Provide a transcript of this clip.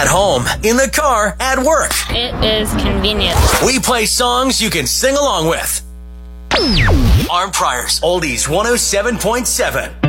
At home, in the car, at work. It is convenient. We play songs you can sing along with. Armed Priors, Oldies 107.7.